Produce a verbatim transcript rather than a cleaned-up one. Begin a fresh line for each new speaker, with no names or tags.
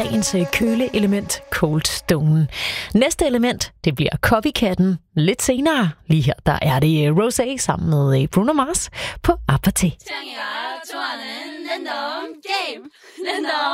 dagens køleelement Cold Stone. Næste element, det bliver Copycatten lidt senere. Lige her, der er det Rosé sammen med Bruno Mars på Apathy.